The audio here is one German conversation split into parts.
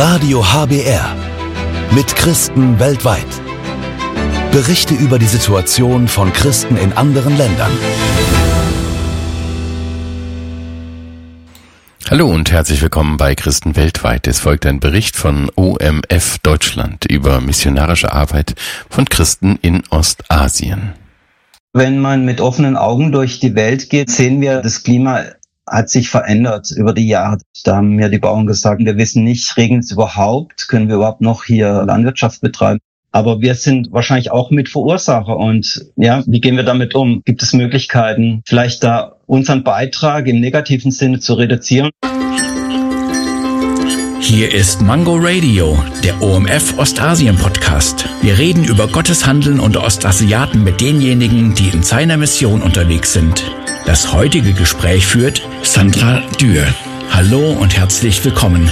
Radio HBR mit Christen weltweit. Berichte über die Situation von Christen in anderen Ländern. Hallo und herzlich willkommen bei Christen weltweit. Es folgt ein Bericht von OMF Deutschland über missionarische Arbeit von Christen in Ostasien. Wenn man mit offenen Augen durch die Welt geht, sehen wir, das Klima hat sich verändert über die Jahre. Da haben mir die Bauern gesagt, wir wissen nicht, regnet es überhaupt? Können wir überhaupt noch hier Landwirtschaft betreiben? Aber wir sind wahrscheinlich auch Mitverursacher. Und ja, wie gehen wir damit um? Gibt es Möglichkeiten, vielleicht da unseren Beitrag im negativen Sinne zu reduzieren? Hier ist Mango Radio, der OMF Ostasien Podcast. Wir reden über Gottes Handeln unter Ostasiaten mit denjenigen, die in seiner Mission unterwegs sind. Das heutige Gespräch führt Sandra Dürr. Hallo und herzlich willkommen.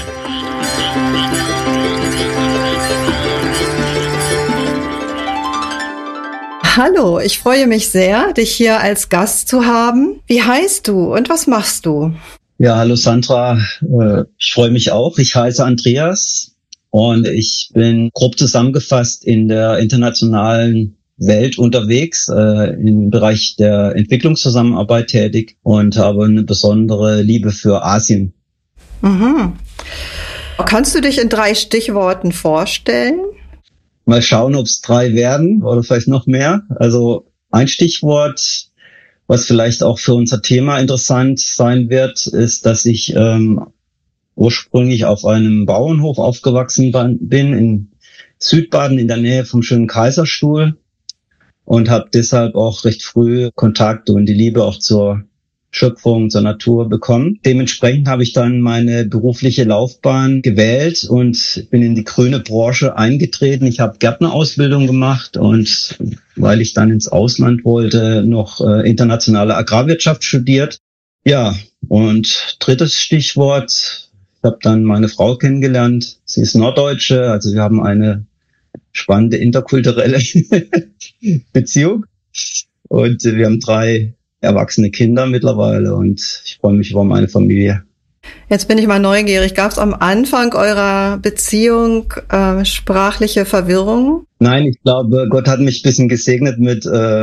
Hallo, ich freue mich sehr, dich hier als Gast zu haben. Wie heißt du und was machst du? Ja, hallo Sandra, ich freue mich auch. Ich heiße Andreas und ich bin grob zusammengefasst in der internationalen Welt unterwegs, im Bereich der Entwicklungszusammenarbeit tätig und habe eine besondere Liebe für Asien. Mhm. Kannst du dich in 3 Stichworten vorstellen? Mal schauen, ob es 3 werden oder vielleicht noch mehr. Also ein Stichwort, was vielleicht auch für unser Thema interessant sein wird, ist, dass ich ursprünglich auf einem Bauernhof aufgewachsen bin in Südbaden in der Nähe vom schönen Kaiserstuhl und habe deshalb auch recht früh Kontakt und die Liebe auch zur Schöpfung, zur Natur bekommen. Dementsprechend habe ich dann meine berufliche Laufbahn gewählt und bin in die grüne Branche eingetreten. Ich habe Gärtnerausbildung gemacht und weil ich dann ins Ausland wollte, noch internationale Agrarwirtschaft studiert. Ja, und 3. Stichwort, ich habe dann meine Frau kennengelernt. Sie ist Norddeutsche, also wir haben eine spannende interkulturelle Beziehung und wir haben 3 erwachsene Kinder mittlerweile und ich freue mich über meine Familie. Jetzt bin ich mal neugierig. Gab es am Anfang eurer Beziehung sprachliche Verwirrung? Nein, ich glaube, Gott hat mich ein bisschen gesegnet mit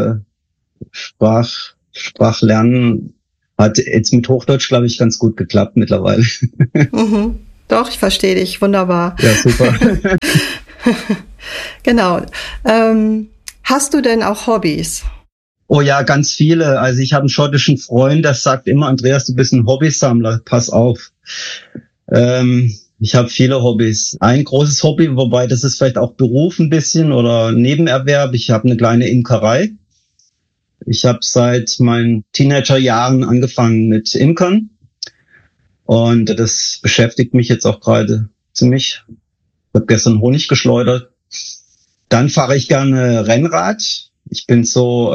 Sprachlernen. Hat jetzt mit Hochdeutsch, glaube ich, ganz gut geklappt mittlerweile. Mhm. Doch, ich verstehe dich. Wunderbar. Ja, super. Genau. Hast du denn auch Hobbys? Oh ja, ganz viele. Also ich habe einen schottischen Freund, der sagt immer, Andreas, du bist ein Hobbysammler, pass auf. Ich habe viele Hobbys. Ein großes Hobby, wobei das ist vielleicht auch Beruf ein bisschen oder Nebenerwerb. Ich habe eine kleine Imkerei. Ich habe seit meinen Teenagerjahren angefangen mit Imkern und das beschäftigt mich jetzt auch gerade ziemlich. Ich habe gestern Honig geschleudert. Dann fahre ich gerne Rennrad. Ich bin so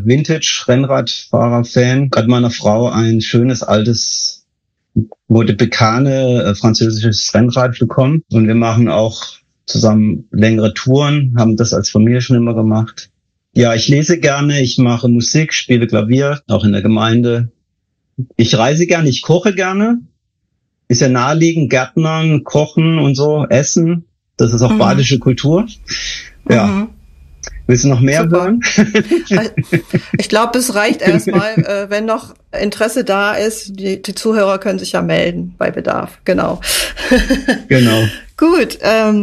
Vintage-Rennradfahrer-Fan. Gerade meiner Frau ein schönes, altes, wurde Bekane französisches Rennrad bekommen. Und wir machen auch zusammen längere Touren, haben das als Familie schon immer gemacht. Ja, ich lese gerne, ich mache Musik, spiele Klavier, auch in der Gemeinde. Ich reise gerne, ich koche gerne. Ist ja naheliegend, Gärtnern, Kochen und so, Essen. Das ist auch badische Kultur. Ja. Mhm. Willst du noch mehr hören? Ich glaube, es reicht erstmal, wenn noch Interesse da ist. Die Zuhörer können sich ja melden bei Bedarf. Genau. Genau. Gut.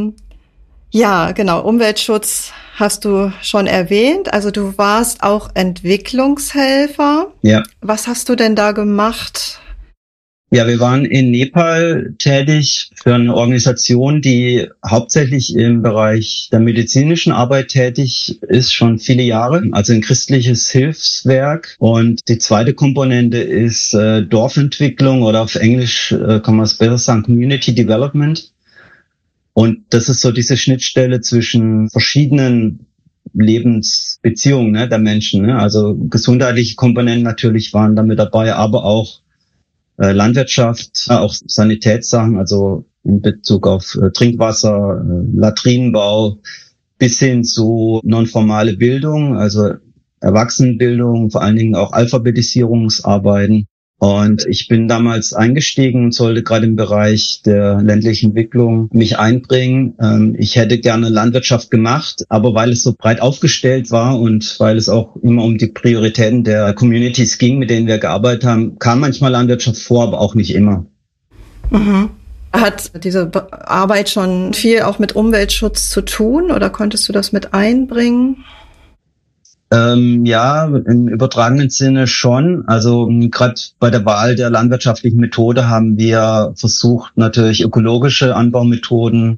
Ja, genau. Umweltschutz hast du schon erwähnt. Also du warst auch Entwicklungshelfer. Ja. Was hast du denn da gemacht? Ja, wir waren in Nepal tätig für eine Organisation, die hauptsächlich im Bereich der medizinischen Arbeit tätig ist, schon viele Jahre, also ein christliches Hilfswerk. Und die zweite Komponente ist Dorfentwicklung oder auf Englisch kann man es besser sagen, Community Development. Und das ist so diese Schnittstelle zwischen verschiedenen Lebensbeziehungen der Menschen. Also gesundheitliche Komponenten natürlich waren damit dabei, aber auch Landwirtschaft, auch Sanitätssachen, also in Bezug auf Trinkwasser, Latrinenbau, bis hin zu nonformale Bildung, also Erwachsenenbildung, vor allen Dingen auch Alphabetisierungsarbeiten. Und ich bin damals eingestiegen und sollte gerade im Bereich der ländlichen Entwicklung mich einbringen. Ich hätte gerne Landwirtschaft gemacht, aber weil es so breit aufgestellt war und weil es auch immer um die Prioritäten der Communities ging, mit denen wir gearbeitet haben, kam manchmal Landwirtschaft vor, aber auch nicht immer. Mhm. Hat diese Arbeit schon viel auch mit Umweltschutz zu tun oder konntest du das mit einbringen? Ja, im übertragenen Sinne schon. Also gerade bei der Wahl der landwirtschaftlichen Methode haben wir versucht, natürlich ökologische Anbaumethoden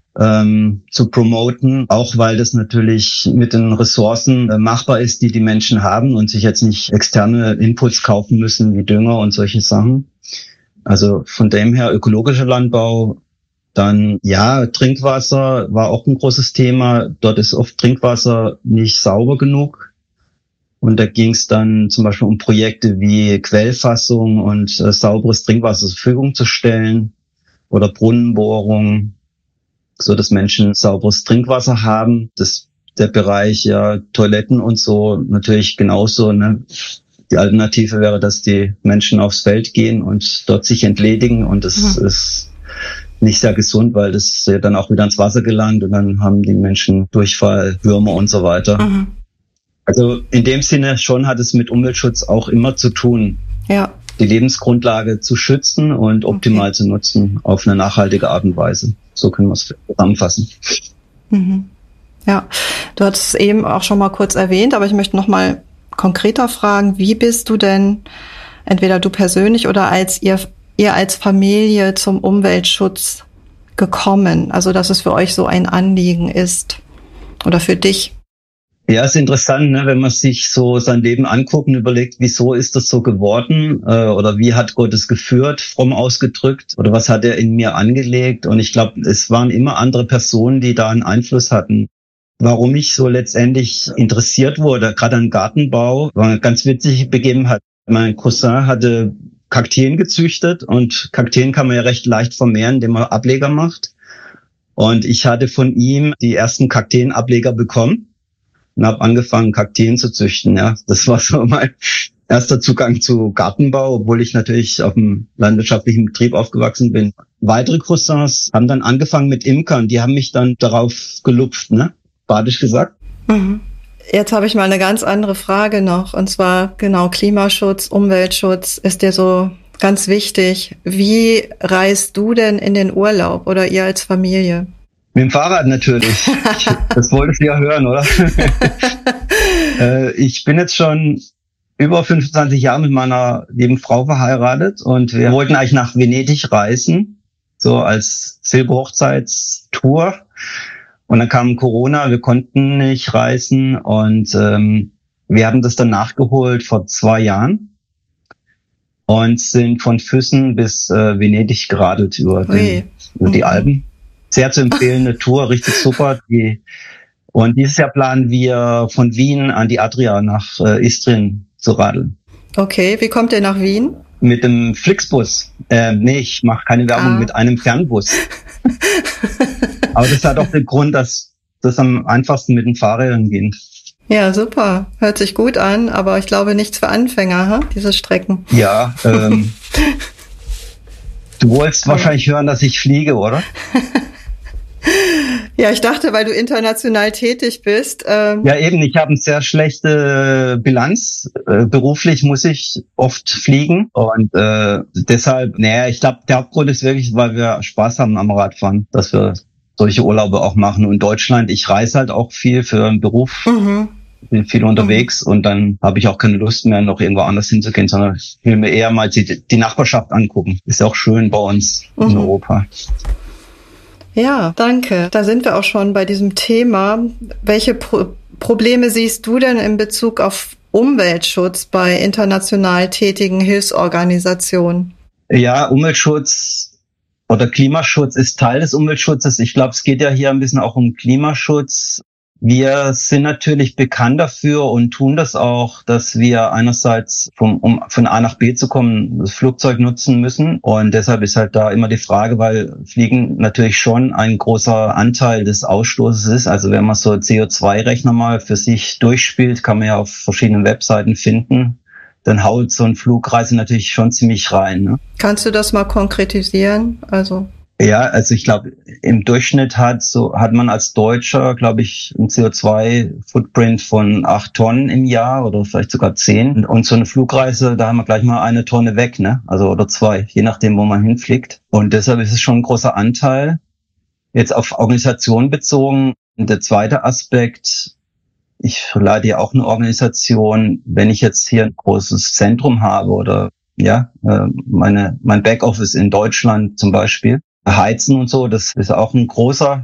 zu promoten, auch weil das natürlich mit den Ressourcen machbar ist, die die Menschen haben und sich jetzt nicht externe Inputs kaufen müssen wie Dünger und solche Sachen. Also von dem her ökologischer Landbau. Dann, ja, Trinkwasser war auch ein großes Thema. Dort ist oft Trinkwasser nicht sauber genug. Und da ging es dann zum Beispiel um Projekte wie Quellfassung und sauberes Trinkwasser zur Verfügung zu stellen oder Brunnenbohrung, so dass Menschen sauberes Trinkwasser haben. Der Bereich ja Toiletten und so natürlich genauso. Ne? Die Alternative wäre, dass die Menschen aufs Feld gehen und dort sich entledigen und das ist nicht sehr gesund, weil das ja dann auch wieder ins Wasser gelangt und dann haben die Menschen Durchfall, Würmer und so weiter. Mhm. Also in dem Sinne schon hat es mit Umweltschutz auch immer zu tun, ja, die Lebensgrundlage zu schützen und optimal zu nutzen auf eine nachhaltige Art und Weise. So können wir es zusammenfassen. Mhm. Ja, du hattest es eben auch schon mal kurz erwähnt, aber ich möchte noch mal konkreter fragen, wie bist du denn, entweder du persönlich oder als ihr als Familie zum Umweltschutz gekommen? Also dass es für euch so ein Anliegen ist oder für dich? Ja, ist interessant, ne, wenn man sich so sein Leben anguckt und überlegt, wieso ist das so geworden oder wie hat Gott es geführt, fromm ausgedrückt oder was hat er in mir angelegt? Und ich glaube, es waren immer andere Personen, die da einen Einfluss hatten. Warum ich so letztendlich interessiert wurde, gerade an Gartenbau, war eine ganz witzige Begebenheit. Mein Cousin hatte Kakteen gezüchtet und Kakteen kann man ja recht leicht vermehren, indem man Ableger macht. Und ich hatte von ihm die ersten Kakteenableger bekommen und habe angefangen, Kakteen zu züchten. Ja, das war so mein erster Zugang zu Gartenbau, obwohl ich natürlich auf einem landwirtschaftlichen Betrieb aufgewachsen bin. Weitere Cousins haben dann angefangen mit Imkern. Die haben mich dann darauf gelupft, ne? Badisch gesagt. Mhm. Jetzt habe ich mal eine ganz andere Frage noch. Und zwar genau Klimaschutz, Umweltschutz ist dir so ganz wichtig. Wie reist du denn in den Urlaub oder ihr als Familie? Mit dem Fahrrad natürlich. Das wolltest du ja hören, oder? Ich bin jetzt schon über 25 Jahre mit meiner lieben Frau verheiratet und wir wollten eigentlich nach Venedig reisen, so als Silberhochzeitstour. Und dann kam Corona, wir konnten nicht reisen und wir haben das dann nachgeholt vor 2 Jahren und sind von Füssen bis Venedig geradelt über die Alpen. Sehr zu empfehlende Tour, richtig super. Und dieses Jahr planen wir von Wien an die Adria nach Istrien zu radeln. Okay, wie kommt ihr nach Wien? Mit dem Flixbus. Nee, ich mache keine Werbung, mit einem Fernbus. Aber das hat auch den Grund, dass das am einfachsten mit den Fahrrädern geht. Ja, super. Hört sich gut an, aber ich glaube nichts für Anfänger, diese Strecken. Ja, du wolltest wahrscheinlich hören, dass ich fliege, oder? Ja, ich dachte, weil du international tätig bist. Ja, eben, ich habe eine sehr schlechte Bilanz. Beruflich muss ich oft fliegen und deshalb, ich glaube, der Hauptgrund ist wirklich, weil wir Spaß haben am Radfahren, dass wir solche Urlaube auch machen. Und in Deutschland, ich reise halt auch viel für einen Beruf, bin viel unterwegs und dann habe ich auch keine Lust mehr, noch irgendwo anders hinzugehen, sondern ich will mir eher mal die Nachbarschaft angucken. Ist auch schön bei uns in Europa. Ja, danke. Da sind wir auch schon bei diesem Thema. Welche Probleme siehst du denn in Bezug auf Umweltschutz bei international tätigen Hilfsorganisationen? Ja, Umweltschutz oder Klimaschutz ist Teil des Umweltschutzes. Ich glaube, es geht ja hier ein bisschen auch um Klimaschutz. Wir sind natürlich bekannt dafür und tun das auch, dass wir einerseits, um von A nach B zu kommen, das Flugzeug nutzen müssen. Und deshalb ist halt da immer die Frage, weil Fliegen natürlich schon ein großer Anteil des Ausstoßes ist. Also wenn man so CO2-Rechner mal für sich durchspielt, kann man ja auf verschiedenen Webseiten finden, dann haut so ein Flugreise natürlich schon ziemlich rein. Ne? Kannst du das mal konkretisieren? Also ich glaube, im Durchschnitt hat man als Deutscher, glaube ich, einen CO2-Footprint von 8 Tonnen im Jahr oder vielleicht sogar 10. Und so eine Flugreise, da haben wir gleich mal 1 Tonne weg, ne? Also oder 2, je nachdem, wo man hinfliegt. Und deshalb ist es schon ein großer Anteil. Jetzt auf Organisation bezogen. Und der zweite Aspekt, ich leite ja auch eine Organisation, wenn ich jetzt hier ein großes Zentrum habe oder mein Backoffice in Deutschland zum Beispiel, Heizen und so, das ist auch ein großer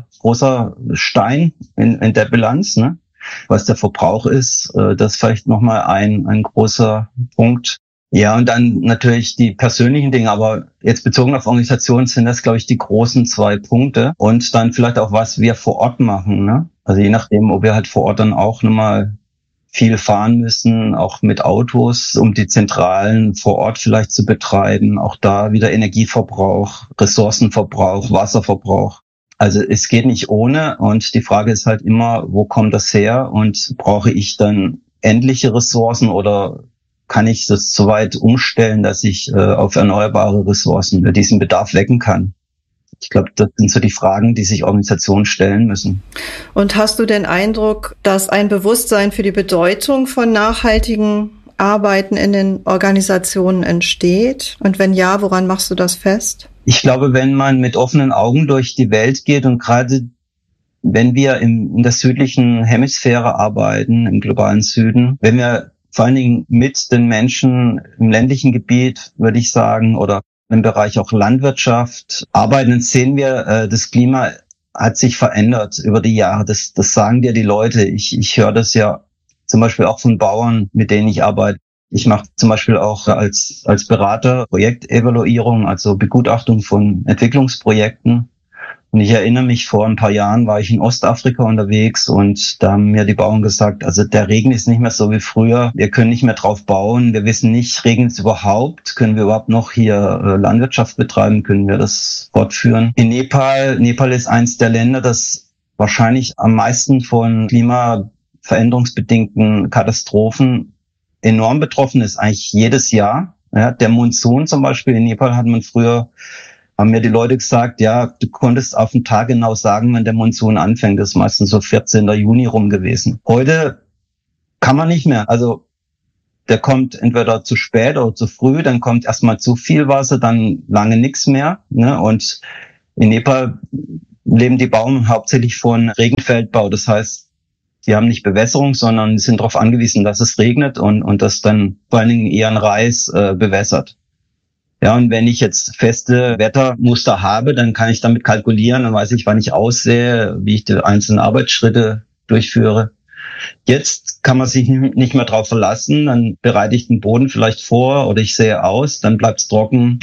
Stein in der Bilanz, ne? Was der Verbrauch ist, das ist vielleicht nochmal ein großer Punkt. Ja, und dann natürlich die persönlichen Dinge, aber jetzt bezogen auf Organisationen sind das, glaube ich, die großen 2 Punkte. Und dann vielleicht auch, was wir vor Ort machen, ne? Also je nachdem, ob wir halt vor Ort dann auch nochmal viel fahren müssen, auch mit Autos, um die Zentralen vor Ort vielleicht zu betreiben. Auch da wieder Energieverbrauch, Ressourcenverbrauch, Wasserverbrauch. Also es geht nicht ohne. Und die Frage ist halt immer, wo kommt das her? Und brauche ich dann endliche Ressourcen oder kann ich das so weit umstellen, dass ich auf erneuerbare Ressourcen diesen Bedarf wecken kann? Ich glaube, das sind so die Fragen, die sich Organisationen stellen müssen. Und hast du den Eindruck, dass ein Bewusstsein für die Bedeutung von nachhaltigen Arbeiten in den Organisationen entsteht? Und wenn ja, woran machst du das fest? Ich glaube, wenn man mit offenen Augen durch die Welt geht und gerade wenn wir in der südlichen Hemisphäre arbeiten, im globalen Süden, wenn wir vor allen Dingen mit den Menschen im ländlichen Gebiet, würde ich sagen, oder im Bereich auch Landwirtschaft arbeiten, dann sehen wir, das Klima hat sich verändert über die Jahre. Das sagen dir die Leute. Ich höre das ja zum Beispiel auch von Bauern, mit denen ich arbeite. Ich mache zum Beispiel auch als Berater Projektevaluierung, also Begutachtung von Entwicklungsprojekten. Und ich erinnere mich, vor ein paar Jahren war ich in Ostafrika unterwegs und da haben mir die Bauern gesagt, also der Regen ist nicht mehr so wie früher, wir können nicht mehr drauf bauen, wir wissen nicht, regnet es überhaupt, können wir überhaupt noch hier Landwirtschaft betreiben, können wir das fortführen. In Nepal ist eins der Länder, das wahrscheinlich am meisten von klimaveränderungsbedingten Katastrophen enorm betroffen ist, eigentlich jedes Jahr. Ja, der Monsun zum Beispiel in Nepal haben mir die Leute gesagt, ja, du konntest auf den Tag genau sagen, wenn der Monsun anfängt. Das ist meistens so 14. Juni rum gewesen. Heute kann man nicht mehr. Also der kommt entweder zu spät oder zu früh, dann kommt erstmal zu viel Wasser, dann lange nichts mehr. Ne? Und in Nepal leben die Bauern hauptsächlich von Regenfeldbau. Das heißt, die haben nicht Bewässerung, sondern sind darauf angewiesen, dass es regnet und das dann vor allen Dingen ihren Reis bewässert. Ja, und wenn ich jetzt feste Wettermuster habe, dann kann ich damit kalkulieren, dann weiß ich, wann ich aussähe, wie ich die einzelnen Arbeitsschritte durchführe. Jetzt kann man sich nicht mehr drauf verlassen, dann bereite ich den Boden vielleicht vor oder ich sähe aus, dann bleibt es trocken.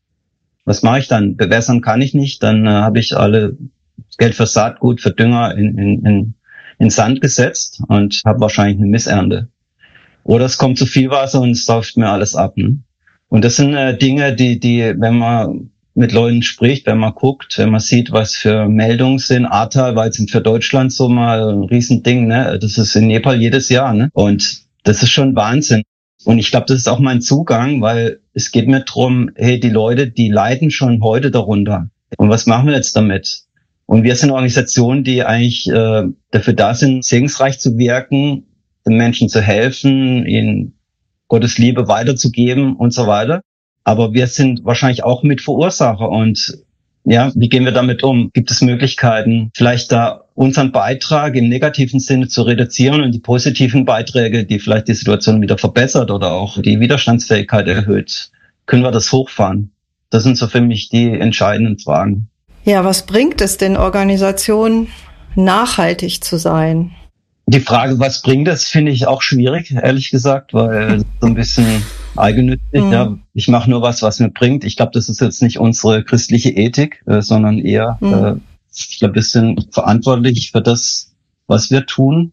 Was mache ich dann? Bewässern kann ich nicht, dann habe ich alle Geld für Saatgut, für Dünger in Sand gesetzt und habe wahrscheinlich eine Missernte. Oder es kommt zu viel Wasser und es saugt mir alles ab. Ne? Und das sind Dinge, die, wenn man mit Leuten spricht, wenn man guckt, wenn man sieht, was für Meldungen sind. Ahrtal war jetzt für Deutschland so mal ein Riesending, ne? Das ist in Nepal jedes Jahr, ne? Und das ist schon Wahnsinn. Und ich glaube, das ist auch mein Zugang, weil es geht mir drum, hey, die Leute, die leiden schon heute darunter. Und was machen wir jetzt damit? Und wir sind Organisationen, die eigentlich dafür da sind, segensreich zu wirken, den Menschen zu helfen, ihnen Gottes Liebe weiterzugeben und so weiter. Aber wir sind wahrscheinlich auch Mitverursacher. Und ja, wie gehen wir damit um? Gibt es Möglichkeiten, vielleicht da unseren Beitrag im negativen Sinne zu reduzieren und die positiven Beiträge, die vielleicht die Situation wieder verbessert oder auch die Widerstandsfähigkeit erhöht, können wir das hochfahren? Das sind so für mich die entscheidenden Fragen. Ja, was bringt es den Organisationen, nachhaltig zu sein? Die Frage, was bringt das, finde ich auch schwierig, ehrlich gesagt, weil so ein bisschen eigennützig. Ja, ich mache nur was mir bringt. Ich glaube, das ist jetzt nicht unsere christliche Ethik, sondern eher, ich glaube, wir sind verantwortlich für das, was wir tun.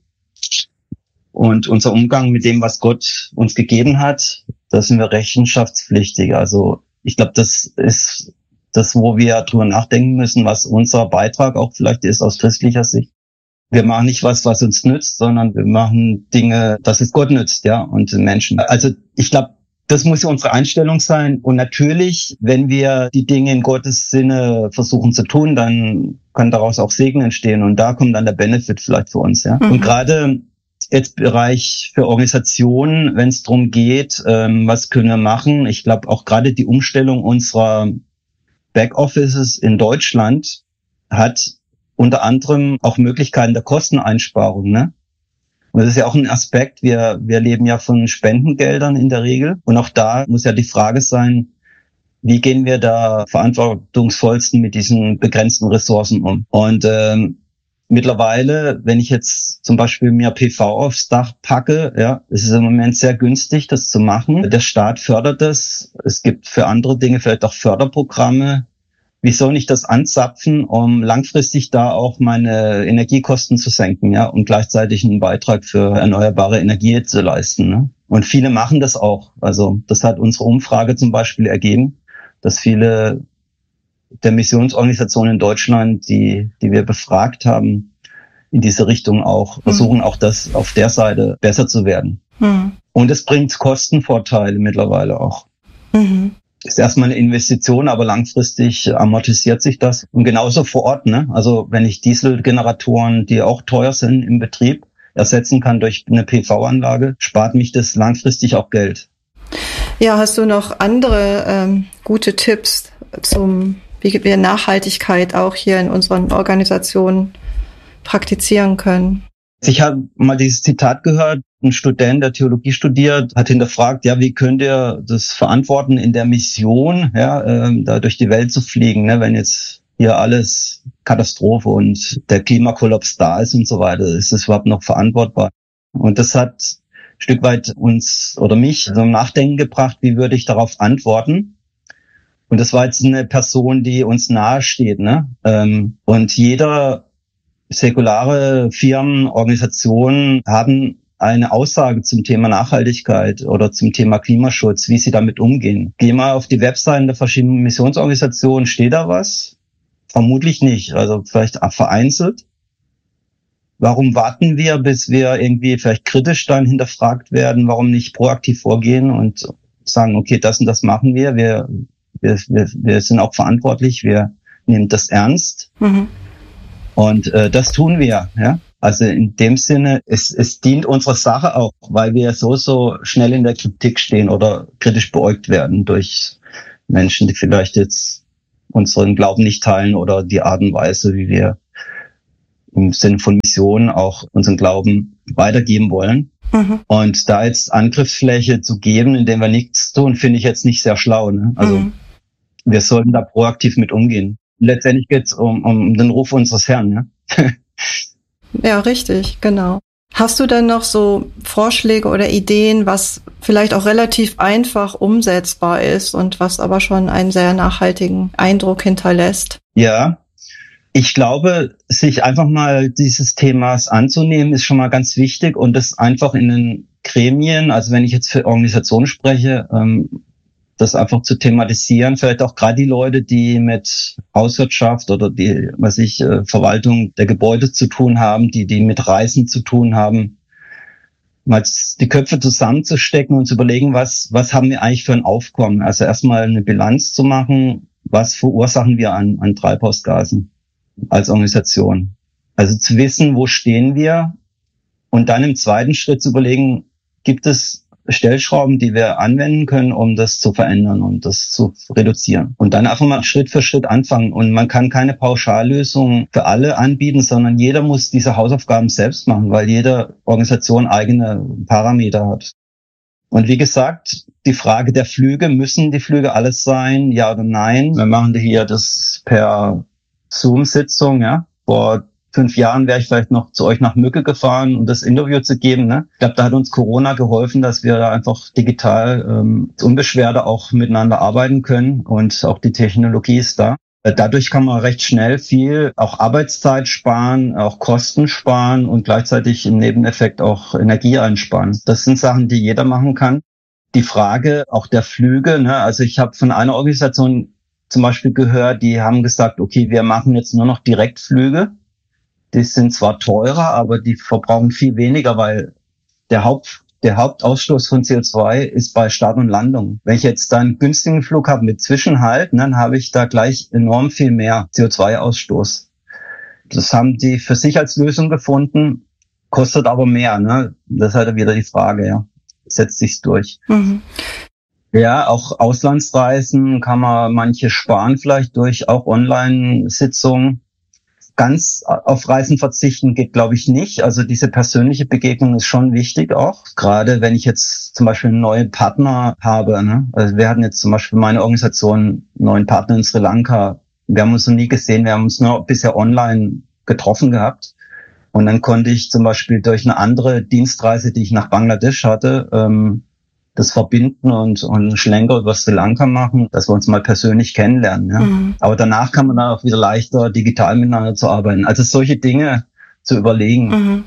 Und unser Umgang mit dem, was Gott uns gegeben hat, da sind wir rechenschaftspflichtig. Also ich glaube, das ist das, wo wir drüber nachdenken müssen, was unser Beitrag auch vielleicht ist aus christlicher Sicht. Wir machen nicht was uns nützt, sondern wir machen Dinge, dass es Gott nützt, ja, und den Menschen. Also ich glaube, das muss ja unsere Einstellung sein. Und natürlich, wenn wir die Dinge in Gottes Sinne versuchen zu tun, dann kann daraus auch Segen entstehen. Und da kommt dann der Benefit vielleicht für uns, ja. Und gerade jetzt Bereich für Organisationen, wenn es darum geht, was können wir machen. Ich glaube auch gerade die Umstellung unserer Backoffices in Deutschland hat unter anderem auch Möglichkeiten der Kosteneinsparung, ne? Und das ist ja auch ein Aspekt. Wir leben ja von Spendengeldern in der Regel. Und auch da muss ja die Frage sein, wie gehen wir da verantwortungsvollsten mit diesen begrenzten Ressourcen um? Und mittlerweile, wenn ich jetzt zum Beispiel mir PV aufs Dach packe, ja, es ist im Moment sehr günstig, das zu machen. Der Staat fördert das. Es gibt für andere Dinge vielleicht auch Förderprogramme. Wie soll ich das anzapfen, um langfristig da auch meine Energiekosten zu senken, ja, und gleichzeitig einen Beitrag für erneuerbare Energie zu leisten, ne? Und viele machen das auch. Also das hat unsere Umfrage zum Beispiel ergeben, dass viele der Missionsorganisationen in Deutschland, die wir befragt haben, in diese Richtung auch versuchen, auch das auf der Seite besser zu werden. Und es bringt Kostenvorteile mittlerweile auch. Ist erstmal eine Investition, aber langfristig amortisiert sich das. Und genauso vor Ort, ne? Also wenn ich Dieselgeneratoren, die auch teuer sind im Betrieb, ersetzen kann durch eine PV-Anlage, spart mich das langfristig auch Geld. Ja, hast du noch andere gute Tipps wie wir Nachhaltigkeit auch hier in unseren Organisationen praktizieren können? Ich habe mal dieses Zitat gehört, ein Student, der Theologie studiert, hat hinterfragt, ja, wie könnt ihr das verantworten in der Mission, ja, da durch die Welt zu fliegen, ne, wenn jetzt hier alles Katastrophe und der Klimakollaps da ist und so weiter, ist das überhaupt noch verantwortbar? Und das hat ein Stück weit uns oder mich zum Nachdenken gebracht, wie würde ich darauf antworten? Und das war jetzt eine Person, die uns nahe steht, ne? Und jeder säkulare Firmen, Organisationen haben eine Aussage zum Thema Nachhaltigkeit oder zum Thema Klimaschutz, wie sie damit umgehen. Geh mal auf die Webseiten der verschiedenen Missionsorganisationen, steht da was? Vermutlich nicht, also vielleicht vereinzelt. Warum warten wir, bis wir irgendwie vielleicht kritisch dann hinterfragt werden? Warum nicht proaktiv vorgehen und sagen, okay, das und das machen wir. Wir sind auch verantwortlich, wir nehmen das ernst. Und das tun wir, ja. Also in dem Sinne, es dient unserer Sache auch, weil wir so schnell in der Kritik stehen oder kritisch beäugt werden durch Menschen, die vielleicht jetzt unseren Glauben nicht teilen oder die Art und Weise, wie wir im Sinne von Mission auch unseren Glauben weitergeben wollen. Und da jetzt Angriffsfläche zu geben, indem wir nichts tun, finde ich jetzt nicht sehr schlau, ne? Also wir sollten da proaktiv mit umgehen. Letztendlich geht es um den Ruf unseres Herrn, ne? Ja, richtig, genau. Hast du denn noch so Vorschläge oder Ideen, was vielleicht auch relativ einfach umsetzbar ist und was aber schon einen sehr nachhaltigen Eindruck hinterlässt? Ja, ich glaube, sich einfach mal dieses Themas anzunehmen, ist schon mal ganz wichtig und das einfach in den Gremien, also wenn ich jetzt für Organisationen spreche, das einfach zu thematisieren, vielleicht auch gerade die Leute, die mit Hauswirtschaft oder die, Verwaltung der Gebäude zu tun haben, die mit Reisen zu tun haben, mal die Köpfe zusammenzustecken und zu überlegen, was haben wir eigentlich für ein Aufkommen? Also erstmal eine Bilanz zu machen, was verursachen wir an Treibhausgasen als Organisation? Also zu wissen, wo stehen wir und dann im zweiten Schritt zu überlegen, gibt es Stellschrauben, die wir anwenden können, um das zu verändern und das zu reduzieren. Und dann einfach mal Schritt für Schritt anfangen. Und man kann keine Pauschallösung für alle anbieten, sondern jeder muss diese Hausaufgaben selbst machen, weil jede Organisation eigene Parameter hat. Und wie gesagt, die Frage der Flüge, müssen die Flüge alles sein, ja oder nein? Wir machen hier das per Zoom-Sitzung, ja. Vor 5 Jahren wäre ich vielleicht noch zu euch nach Mücke gefahren, um das Interview zu geben, ne? Ich glaube, da hat uns Corona geholfen, dass wir da einfach digital unbeschwerter auch miteinander arbeiten können und auch die Technologie ist da. Dadurch kann man recht schnell viel auch Arbeitszeit sparen, auch Kosten sparen und gleichzeitig im Nebeneffekt auch Energie einsparen. Das sind Sachen, die jeder machen kann. Die Frage auch der Flüge, ne? Also ich habe von einer Organisation zum Beispiel gehört, die haben gesagt, okay, wir machen jetzt nur noch Direktflüge. die sind zwar teurer, aber die verbrauchen viel weniger, weil der Hauptausstoß von CO2 ist bei Start und Landung. Wenn ich jetzt da einen günstigen Flug habe mit Zwischenhalt, dann habe ich da gleich enorm viel mehr CO2-Ausstoß. Das haben die für sich als Lösung gefunden, kostet aber mehr, ne? Das ist halt wieder die Frage, ja. Setzt sich durch. Mhm. Ja, auch Auslandsreisen kann man manche sparen vielleicht durch auch Online-Sitzungen. Ganz auf Reisen verzichten geht, glaube ich, nicht. Also diese persönliche Begegnung ist schon wichtig auch. Gerade wenn ich jetzt zum Beispiel einen neuen Partner habe. Ne? Also wir hatten jetzt zum Beispiel meine Organisation einen neuen Partner in Sri Lanka. Wir haben uns noch nie gesehen. Wir haben uns nur bisher online getroffen gehabt. Und dann konnte ich zum Beispiel durch eine andere Dienstreise, die ich nach Bangladesch hatte, das verbinden und einen Schlenker über Sri Lanka machen, dass wir uns mal persönlich kennenlernen. Ja. Mhm. Aber danach kann man dann auch wieder leichter digital miteinander zu arbeiten. Also solche Dinge zu überlegen. Mhm.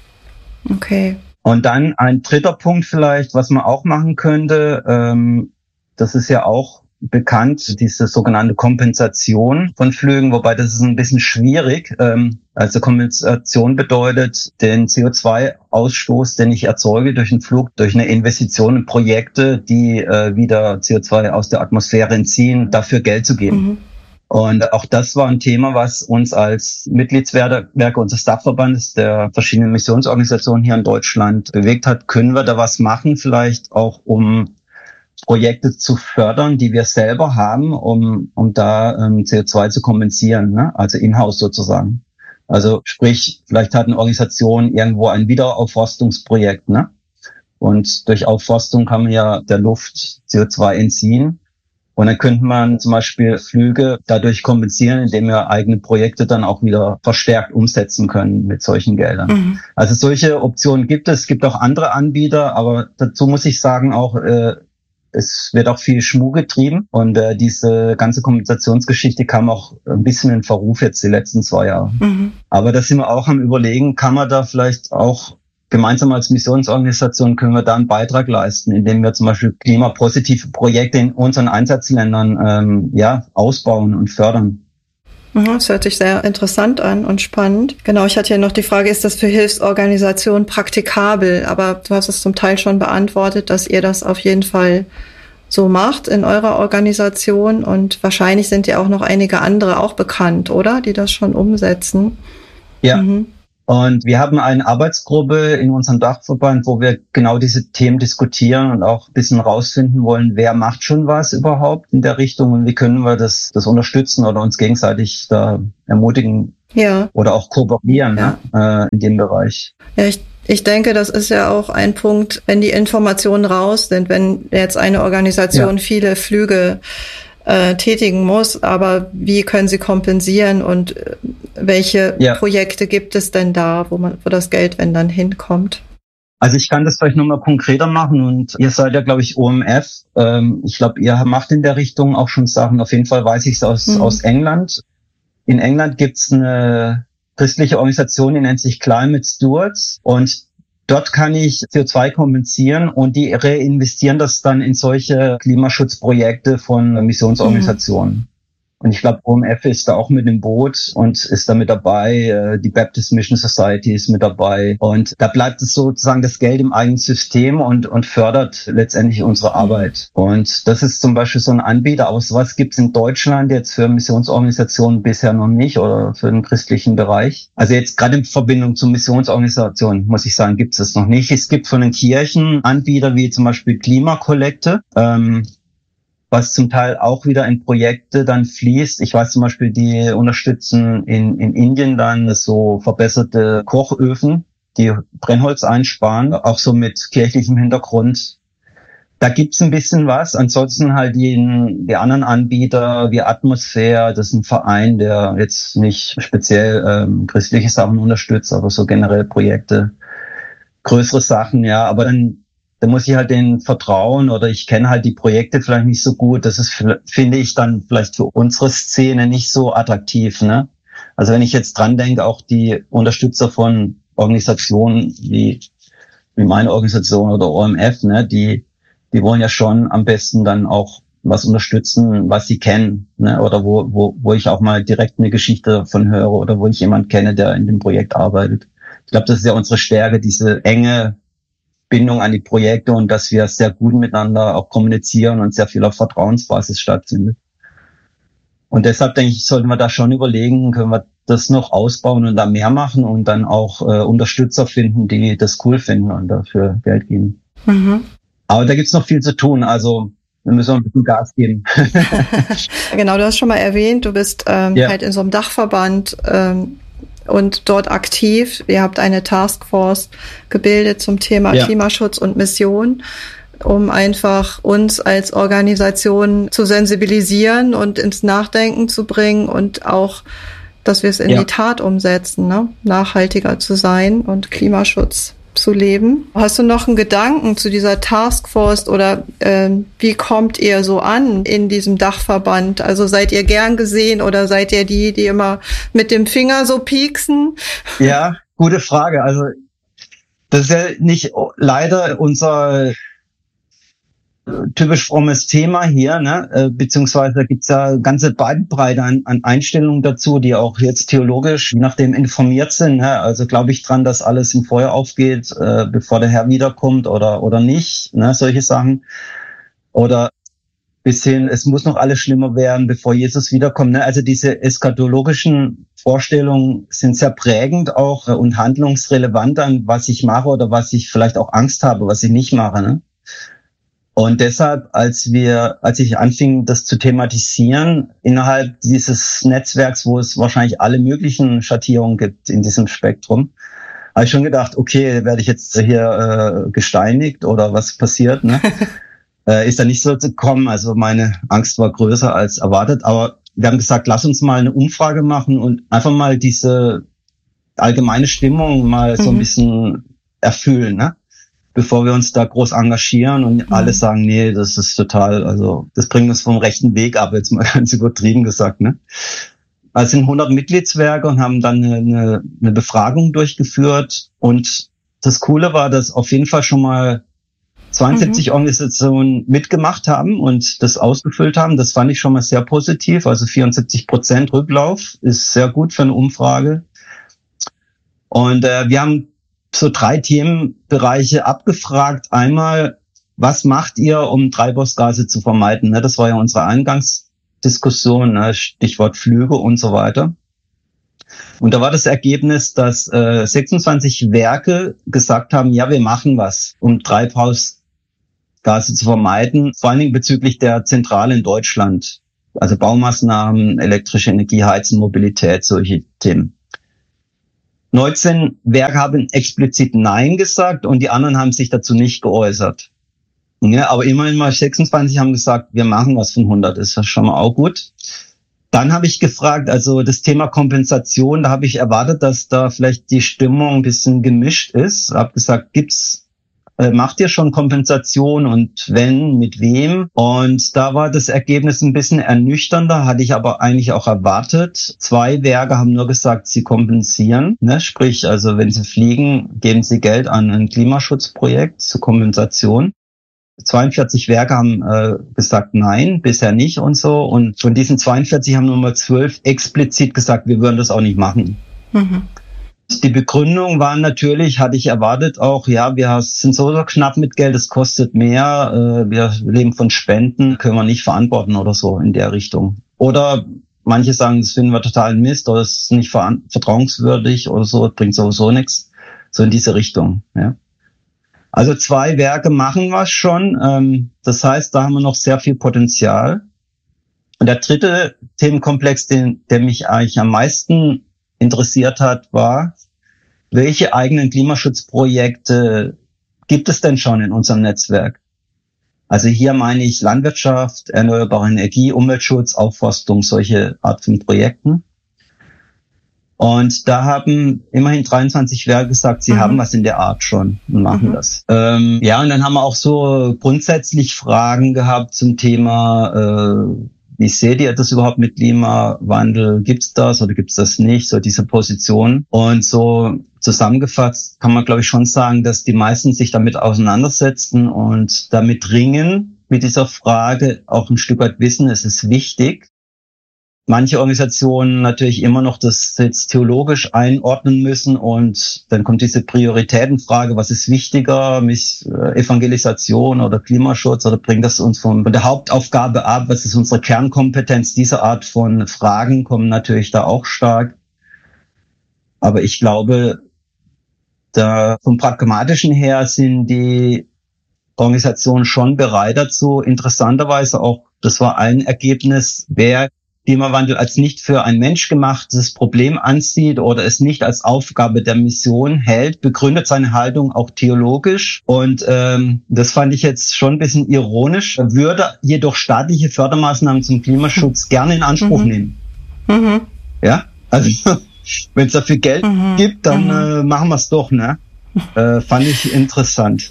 Okay. Und dann ein dritter Punkt vielleicht, was man auch machen könnte, das ist ja auch bekannt, diese sogenannte Kompensation von Flügen, wobei das ist ein bisschen schwierig. Also Kompensation bedeutet den CO2-Ausstoß, den ich erzeuge durch einen Flug, durch eine Investition in Projekte, die wieder CO2 aus der Atmosphäre entziehen, dafür Geld zu geben. Mhm. Und auch das war ein Thema, was uns als Mitgliedswerke unseres Dachverbandes der verschiedenen Missionsorganisationen hier in Deutschland bewegt hat. Können wir da was machen, vielleicht auch um Projekte zu fördern, die wir selber haben, um da CO2 zu kompensieren, ne? Also in-house sozusagen. Also sprich, vielleicht hat eine Organisation irgendwo ein Wiederaufforstungsprojekt, ne? Und durch Aufforstung kann man ja der Luft CO2 entziehen. Und dann könnte man zum Beispiel Flüge dadurch kompensieren, indem wir eigene Projekte dann auch wieder verstärkt umsetzen können mit solchen Geldern. Mhm. Also solche Optionen gibt es. Es gibt auch andere Anbieter, aber dazu muss ich sagen auch, es wird auch viel Schmuh getrieben und diese ganze Kompensationsgeschichte kam auch ein bisschen in Verruf jetzt die letzten 2 Jahre. Mhm. Aber da sind wir auch am Überlegen, kann man da vielleicht auch gemeinsam als Missionsorganisation, können wir da einen Beitrag leisten, indem wir zum Beispiel klimapositive Projekte in unseren Einsatzländern ausbauen und fördern. Das hört sich sehr interessant an und spannend. Genau, ich hatte ja noch die Frage, ist das für Hilfsorganisationen praktikabel? Aber du hast es zum Teil schon beantwortet, dass ihr das auf jeden Fall so macht in eurer Organisation. Und wahrscheinlich sind ja auch noch einige andere auch bekannt, oder? Die das schon umsetzen. Ja. Mhm. Und wir haben eine Arbeitsgruppe in unserem Dachverband, wo wir genau diese Themen diskutieren und auch ein bisschen rausfinden wollen, wer macht schon was überhaupt in der Richtung und wie können wir das unterstützen oder uns gegenseitig da ermutigen oder auch kooperieren in dem Bereich. Ja, ich denke, das ist ja auch ein Punkt, wenn die Informationen raus sind, wenn jetzt eine Organisation viele Flüge tätigen muss, aber wie können sie kompensieren und welche Projekte gibt es denn da, wo das Geld, wenn dann hinkommt? Also ich kann das vielleicht nochmal konkreter machen und ihr seid ja, glaube ich, OMF. Ich glaube, ihr macht in der Richtung auch schon Sachen. Auf jeden Fall weiß ich es aus England. In England gibt's eine christliche Organisation, die nennt sich Climate Stewards und dort kann ich CO2 kompensieren und die reinvestieren das dann in solche Klimaschutzprojekte von Missionsorganisationen. Und ich glaube, OMF ist da auch mit im Boot und ist da mit dabei. Die Baptist Mission Society ist mit dabei. Und da bleibt es sozusagen das Geld im eigenen System und fördert letztendlich unsere Arbeit. Und das ist zum Beispiel so ein Anbieter. Aber sowas gibt es in Deutschland jetzt für Missionsorganisationen bisher noch nicht oder für den christlichen Bereich. Also jetzt gerade in Verbindung zu Missionsorganisationen, muss ich sagen, gibt es das noch nicht. Es gibt von den Kirchen Anbieter wie zum Beispiel Klimakollekte, was zum Teil auch wieder in Projekte dann fließt. Ich weiß zum Beispiel, die unterstützen in Indien dann so verbesserte Kochöfen, die Brennholz einsparen, auch so mit kirchlichem Hintergrund. Da gibt's ein bisschen was. Ansonsten halt die anderen Anbieter wie Atmosphäre, das ist ein Verein, der jetzt nicht speziell christliche Sachen unterstützt, aber so generell Projekte, größere Sachen, ja, aber dann muss ich halt denen vertrauen oder ich kenne halt die Projekte vielleicht nicht so gut. Das ist, finde ich, dann vielleicht für unsere Szene nicht so attraktiv, ne? Also wenn ich jetzt dran denke, auch die Unterstützer von Organisationen wie meine Organisation oder OMF, ne, die wollen ja schon am besten dann auch was unterstützen, was sie kennen, ne? Oder wo ich auch mal direkt eine Geschichte davon höre oder wo ich jemanden kenne, der in dem Projekt arbeitet. Ich glaube, das ist ja unsere Stärke, diese enge Bindung an die Projekte und dass wir sehr gut miteinander auch kommunizieren und sehr viel auf Vertrauensbasis stattfindet. Und deshalb denke ich, sollten wir da schon überlegen, können wir das noch ausbauen und da mehr machen und dann auch Unterstützer finden, die das cool finden und dafür Geld geben. Mhm. Aber da gibt's noch viel zu tun, also wir müssen ein bisschen Gas geben. Genau, du hast schon mal erwähnt, du bist halt in so einem Dachverband und dort aktiv. Ihr habt eine Taskforce gebildet zum Thema Klimaschutz und Mission, um einfach uns als Organisation zu sensibilisieren und ins Nachdenken zu bringen und auch, dass wir es in die Tat umsetzen, ne? Nachhaltiger zu sein und Klimaschutz zu leben. Hast du noch einen Gedanken zu dieser Taskforce oder wie kommt ihr so an in diesem Dachverband? Also seid ihr gern gesehen oder seid ihr die immer mit dem Finger so pieksen? Ja, gute Frage. Also das ist ja nicht leider unser typisch frommes Thema hier, ne? Beziehungsweise gibt's ja ganze Bandbreite an Einstellungen dazu, die auch jetzt theologisch, je nachdem, informiert sind. Ne? Also glaube ich dran, dass alles im Feuer aufgeht, bevor der Herr wiederkommt oder nicht, ne? Solche Sachen. Oder bis hin, es muss noch alles schlimmer werden, bevor Jesus wiederkommt. Ne? Also diese eschatologischen Vorstellungen sind sehr prägend auch und handlungsrelevant an, was ich mache oder was ich vielleicht auch Angst habe, was ich nicht mache. Ne? Und deshalb, als ich anfing, das zu thematisieren, innerhalb dieses Netzwerks, wo es wahrscheinlich alle möglichen Schattierungen gibt in diesem Spektrum, habe ich schon gedacht, okay, werde ich jetzt hier gesteinigt oder was passiert, ne? Ist da nicht so zu kommen. Also meine Angst war größer als erwartet. Aber wir haben gesagt, lass uns mal eine Umfrage machen und einfach mal diese allgemeine Stimmung mal so ein bisschen erfüllen, ne? Bevor wir uns da groß engagieren und alle sagen, nee, das ist total, also das bringt uns vom rechten Weg ab, jetzt mal ganz übertrieben gesagt, ne? Also sind 100 Mitgliedswerke und haben dann eine Befragung durchgeführt und das Coole war, dass auf jeden Fall schon mal 72 Organisationen mitgemacht haben und das ausgefüllt haben. Das fand ich schon mal sehr positiv, also 74% Rücklauf ist sehr gut für eine Umfrage. Und wir haben so 3 Themenbereiche abgefragt. Einmal, was macht ihr, um Treibhausgase zu vermeiden? Das war ja unsere Eingangsdiskussion, Stichwort Flüge und so weiter. Und da war das Ergebnis, dass 26 Werke gesagt haben, ja, wir machen was, um Treibhausgase zu vermeiden, vor allen Dingen bezüglich der Zentrale in Deutschland. Also Baumaßnahmen, elektrische Energie, Heizen, Mobilität, solche Themen. 19 Werke haben explizit Nein gesagt und die anderen haben sich dazu nicht geäußert. Ja, aber immerhin mal 26 haben gesagt, wir machen was von 100, ist das schon mal auch gut. Dann habe ich gefragt, also das Thema Kompensation, da habe ich erwartet, dass da vielleicht die Stimmung ein bisschen gemischt ist. Ich habe gesagt, macht ihr schon Kompensation und wenn, mit wem? Und da war das Ergebnis ein bisschen ernüchternder, hatte ich aber eigentlich auch erwartet. 2 Werke haben nur gesagt, sie kompensieren, ne? Sprich, also wenn sie fliegen, geben sie Geld an ein Klimaschutzprojekt zur Kompensation. 42 Werke haben gesagt, nein, bisher nicht und so. Und von diesen 42 haben Nummer 12 explizit gesagt, wir würden das auch nicht machen. Mhm. Die Begründung war natürlich, hatte ich erwartet auch, ja, wir sind so knapp mit Geld, es kostet mehr, wir leben von Spenden, können wir nicht verantworten oder so in der Richtung. Oder manche sagen, das finden wir total Mist oder es ist nicht vertrauenswürdig oder so, bringt sowieso nichts. So in diese Richtung, ja. Also 2 Werke machen wir schon, das heißt, da haben wir noch sehr viel Potenzial. Und der dritte Themenkomplex, der mich eigentlich am meisten interessiert hat, war, welche eigenen Klimaschutzprojekte gibt es denn schon in unserem Netzwerk? Also hier meine ich Landwirtschaft, erneuerbare Energie, Umweltschutz, Aufforstung, solche Art von Projekten. Und da haben immerhin 23 Werke gesagt, sie haben was in der Art schon und machen das. Ja, und dann haben wir auch so grundsätzlich Fragen gehabt zum Thema, wie seht ihr das überhaupt mit Klimawandel? Gibt's das oder gibt's das nicht? So diese Position. Und so zusammengefasst kann man, glaube ich, schon sagen, dass die meisten sich damit auseinandersetzen und damit ringen, mit dieser Frage auch ein Stück weit wissen, es ist wichtig. Manche Organisationen natürlich immer noch das jetzt theologisch einordnen müssen und dann kommt diese Prioritätenfrage, was ist wichtiger, Evangelisation oder Klimaschutz oder bringt das uns von der Hauptaufgabe ab, was ist unsere Kernkompetenz? Diese Art von Fragen kommen natürlich da auch stark. Aber ich glaube, da vom Pragmatischen her sind die Organisationen schon bereit dazu. Interessanterweise auch, das war ein Ergebnis, wer Klimawandel als nicht für ein Mensch gemachtes Problem ansieht oder es nicht als Aufgabe der Mission hält, begründet seine Haltung auch theologisch. Und das fand ich jetzt schon ein bisschen ironisch, würde jedoch staatliche Fördermaßnahmen zum Klimaschutz gerne in Anspruch nehmen. Ja, also wenn es dafür Geld gibt, dann machen wir es doch, ne? Fand ich interessant.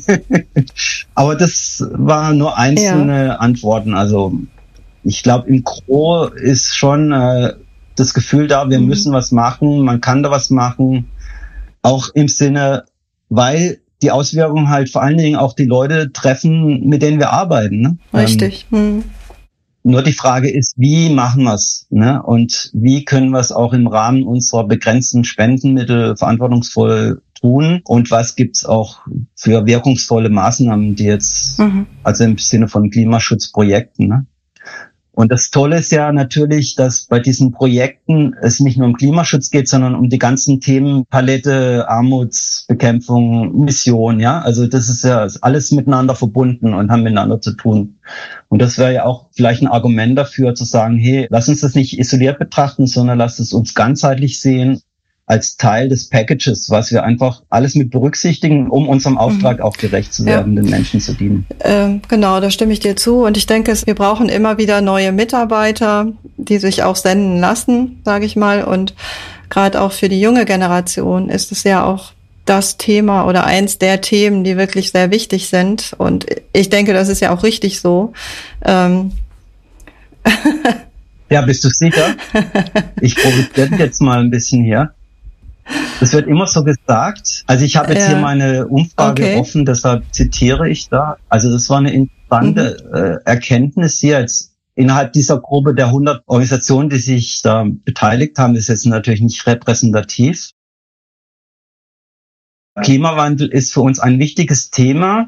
Aber das waren nur einzelne Antworten, also ich glaube, im Gros ist schon das Gefühl da, wir müssen was machen, man kann da was machen, auch im Sinne, weil die Auswirkungen halt vor allen Dingen auch die Leute treffen, mit denen wir arbeiten. Ne? Richtig. Nur die Frage ist, wie machen wir es? Ne? Und wie können wir es auch im Rahmen unserer begrenzten Spendenmittel verantwortungsvoll tun? Und was gibt's auch für wirkungsvolle Maßnahmen, die jetzt, also im Sinne von Klimaschutzprojekten, ne? Und das Tolle ist ja natürlich, dass bei diesen Projekten es nicht nur um Klimaschutz geht, sondern um die ganzen Themenpalette, Armutsbekämpfung, Mission, ja. Also das ist ja alles miteinander verbunden und haben miteinander zu tun. Und das wäre ja auch vielleicht ein Argument dafür zu sagen, hey, lass uns das nicht isoliert betrachten, sondern lass es uns ganzheitlich sehen als Teil des Packages, was wir einfach alles mit berücksichtigen, um unserem Auftrag auch gerecht zu werden, den Menschen zu dienen. Genau, da stimme ich dir zu. Und ich denke, wir brauchen immer wieder neue Mitarbeiter, die sich auch senden lassen, sage ich mal. Und gerade auch für die junge Generation ist es ja auch das Thema oder eins der Themen, die wirklich sehr wichtig sind. Und ich denke, das ist ja auch richtig so. Ja, bist du sicher? Ich probiere jetzt mal ein bisschen hier. Das wird immer so gesagt. Also ich habe jetzt hier meine Umfrage offen, deshalb zitiere ich da. Also das war eine interessante Erkenntnis hier jetzt innerhalb dieser Gruppe der 100 Organisationen, die sich da beteiligt haben, ist jetzt natürlich nicht repräsentativ. Klimawandel ist für uns ein wichtiges Thema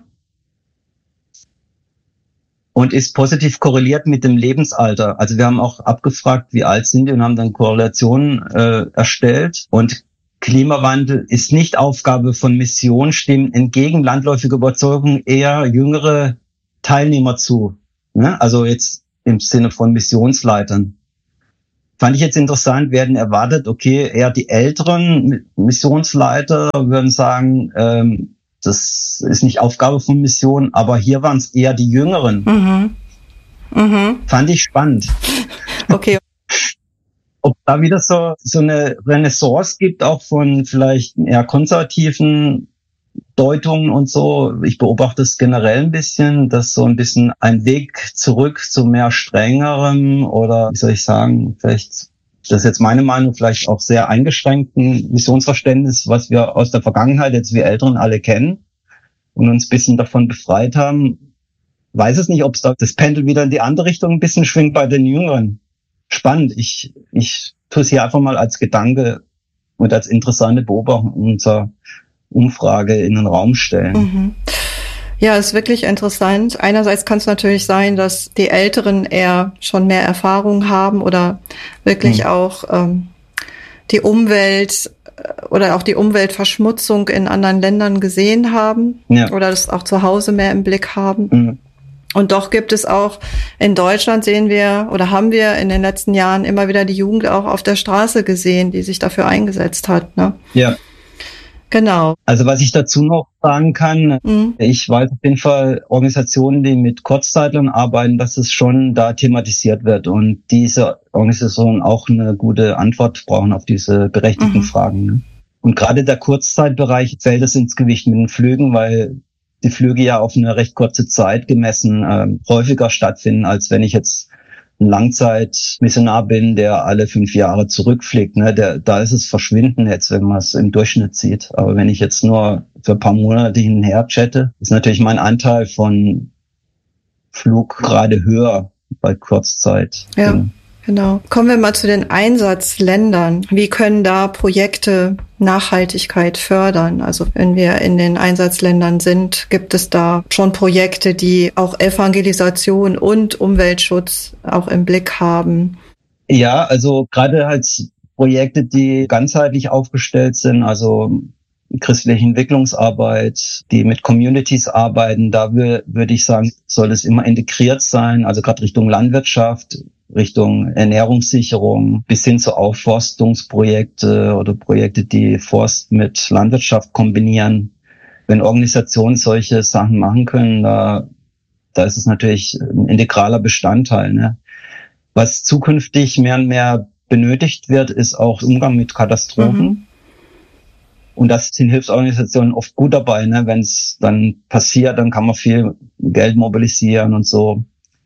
und ist positiv korreliert mit dem Lebensalter. Also wir haben auch abgefragt, wie alt sind die und haben dann Korrelationen erstellt. Und Klimawandel ist nicht Aufgabe von Mission, stimmen entgegen landläufiger Überzeugung eher jüngere Teilnehmer zu. Ne? Also jetzt im Sinne von Missionsleitern. Fand ich jetzt interessant, werden erwartet, okay, eher die älteren Missionsleiter würden sagen, das ist nicht Aufgabe von Mission, aber hier waren es eher die Jüngeren. Fand ich spannend. Okay. Ob da wieder so eine Renaissance gibt, auch von vielleicht eher konservativen Deutungen und so. Ich beobachte es generell ein bisschen, dass so ein bisschen ein Weg zurück zu mehr strengerem oder, wie soll ich sagen, vielleicht, das ist jetzt meine Meinung, vielleicht auch sehr eingeschränkten Missionsverständnis, was wir aus der Vergangenheit, jetzt wir Älteren alle kennen und uns ein bisschen davon befreit haben. Weiß es nicht, ob es da das Pendel wieder in die andere Richtung ein bisschen schwingt bei den Jüngeren. Spannend. Ich tue es hier einfach mal als Gedanke und als interessante Beobachtung unserer Umfrage in den Raum stellen. Ja, ist wirklich interessant. Einerseits kann es natürlich sein, dass die Älteren eher schon mehr Erfahrung haben oder wirklich auch die Umwelt oder auch die Umweltverschmutzung in anderen Ländern gesehen haben oder das auch zu Hause mehr im Blick haben. Und doch gibt es auch in Deutschland sehen wir oder haben wir in den letzten Jahren immer wieder die Jugend auch auf der Straße gesehen, die sich dafür eingesetzt hat. Ne? Ja. Genau. Also was ich dazu noch sagen kann, ich weiß auf jeden Fall Organisationen, die mit Kurzzeitlern arbeiten, dass es schon da thematisiert wird und diese Organisationen auch eine gute Antwort brauchen auf diese berechtigten Fragen. Ne? Und gerade der Kurzzeitbereich fällt es ins Gewicht mit den Flügen, weil die Flüge ja auf eine recht kurze Zeit gemessen häufiger stattfinden, als wenn ich jetzt ein Langzeitmissionar bin, der alle 5 Jahre zurückfliegt. Ne? Da ist es verschwinden jetzt, wenn man es im Durchschnitt sieht. Aber wenn ich jetzt nur für ein paar Monate hin und her chatte, ist natürlich mein Anteil von Flug gerade höher bei Kurzzeit. Ja, genau. Kommen wir mal zu den Einsatzländern. Wie können da Projekte Nachhaltigkeit fördern? Also wenn wir in den Einsatzländern sind, gibt es da schon Projekte, die auch Evangelisation und Umweltschutz auch im Blick haben? Ja, also gerade halt Projekte, die ganzheitlich aufgestellt sind, also christliche Entwicklungsarbeit, die mit Communities arbeiten, da würde ich sagen, soll es immer integriert sein, also gerade Richtung Landwirtschaft, Richtung Ernährungssicherung bis hin zu Aufforstungsprojekte oder Projekte, die Forst mit Landwirtschaft kombinieren. Wenn Organisationen solche Sachen machen können, da ist es natürlich ein integraler Bestandteil, ne? Was zukünftig mehr und mehr benötigt wird, ist auch Umgang mit Katastrophen. Und das sind Hilfsorganisationen oft gut dabei, ne? Wenn es dann passiert, dann kann man viel Geld mobilisieren und so.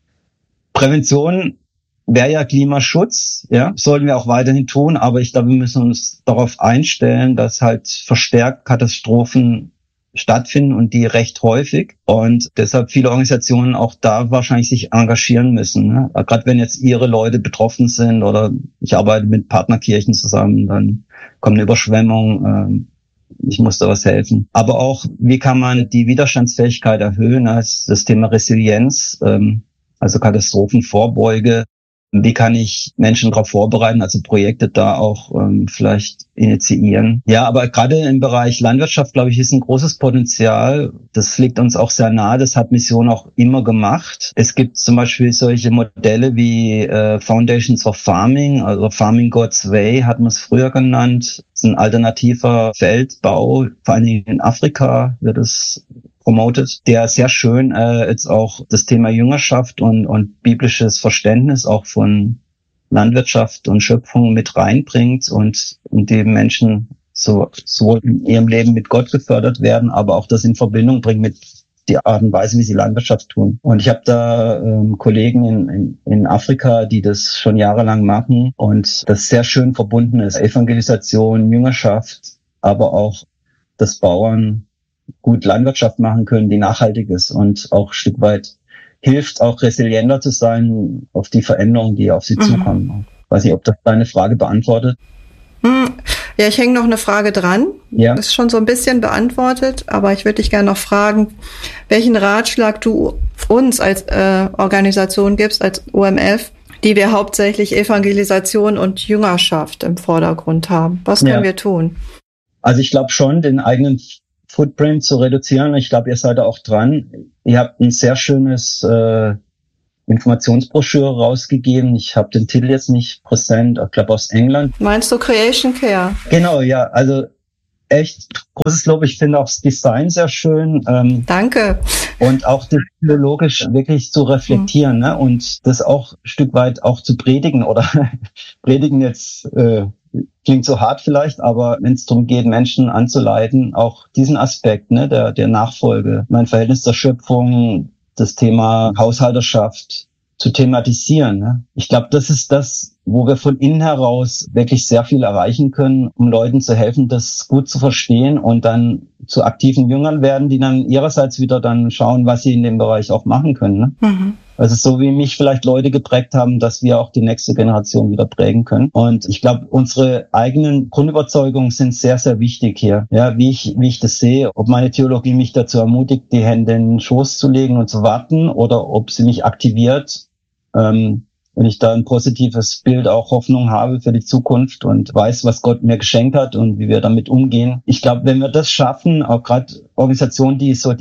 Prävention wäre ja Klimaschutz, ja, sollten wir auch weiterhin tun, aber ich glaube, wir müssen uns darauf einstellen, dass halt verstärkt Katastrophen stattfinden und die recht häufig und deshalb viele Organisationen auch da wahrscheinlich sich engagieren müssen, ne? Gerade wenn jetzt ihre Leute betroffen sind oder ich arbeite mit Partnerkirchen zusammen, dann kommt eine Überschwemmung, ich muss da was helfen. Aber auch, wie kann man die Widerstandsfähigkeit erhöhen? Das Thema Resilienz, also Katastrophenvorbeuge. Wie kann ich Menschen darauf vorbereiten, also Projekte da auch vielleicht initiieren? Ja, aber gerade im Bereich Landwirtschaft, glaube ich, ist ein großes Potenzial. Das liegt uns auch sehr nahe. Das hat Mission auch immer gemacht. Es gibt zum Beispiel solche Modelle wie Foundations of Farming, also Farming God's Way hat man es früher genannt. Das ist ein alternativer Feldbau, vor allen Dingen in Afrika wird es promotet, der sehr schön jetzt auch das Thema Jüngerschaft und biblisches Verständnis auch von Landwirtschaft und Schöpfung mit reinbringt und die Menschen so in ihrem Leben mit Gott gefördert werden, aber auch das in Verbindung bringt mit die Art und Weise, wie sie Landwirtschaft tun. Und ich habe da Kollegen in Afrika, die das schon jahrelang machen und das sehr schön verbunden ist. Evangelisation, Jüngerschaft, aber auch das Bauern gut Landwirtschaft machen können, die nachhaltig ist und auch ein Stück weit hilft, auch resilienter zu sein auf die Veränderungen, die auf sie zukommen. Ich weiß nicht, ob das deine Frage beantwortet. Ja, ich hänge noch eine Frage dran. Ja. Das ist schon so ein bisschen beantwortet, aber ich würde dich gerne noch fragen, welchen Ratschlag du uns als Organisation gibst, als OMF, die wir hauptsächlich Evangelisation und Jüngerschaft im Vordergrund haben. Was können wir tun? Also ich glaube schon, den eigenen Footprint zu reduzieren. Ich glaube, ihr seid da auch dran. Ihr habt ein sehr schönes Informationsbroschüre rausgegeben. Ich habe den Titel jetzt nicht präsent, ich glaube aus England. Meinst du Creation Care? Genau, ja. Also echt großes Lob. Ich finde auch das Design sehr schön. Danke. Und auch das theologisch wirklich zu reflektieren, ne? Und das auch ein Stück weit auch zu predigen oder predigen jetzt klingt so hart vielleicht, aber wenn es darum geht, Menschen anzuleiten, auch diesen Aspekt, ne, der Nachfolge, mein Verhältnis zur Schöpfung, das Thema Haushalterschaft zu thematisieren. Ne? Ich glaube, das ist das, wo wir von innen heraus wirklich sehr viel erreichen können, um Leuten zu helfen, das gut zu verstehen und dann zu aktiven Jüngern werden, die dann ihrerseits wieder dann schauen, was sie in dem Bereich auch machen können. Ne? Also so wie mich vielleicht Leute geprägt haben, dass wir auch die nächste Generation wieder prägen können. Und ich glaube, unsere eigenen Grundüberzeugungen sind sehr, sehr wichtig hier. Ja, wie ich das sehe, ob meine Theologie mich dazu ermutigt, die Hände in den Schoß zu legen und zu warten oder ob sie mich aktiviert, wenn ich da ein positives Bild, auch Hoffnung habe für die Zukunft und weiß, was Gott mir geschenkt hat und wie wir damit umgehen. Ich glaube, wenn wir das schaffen, auch gerade Organisationen, die so